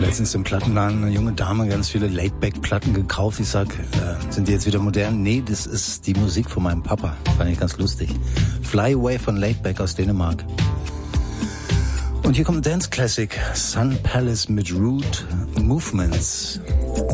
letztens im Plattenladen eine junge Dame ganz viele Laidback-Platten gekauft. Ich sag, sind die jetzt wieder modern? Nee, das ist die Musik von meinem Papa. Fand ich ganz lustig. Fly Away von Laidback aus Dänemark. Und hier kommt ein Dance Classic. Sun Palace mit Root Movements.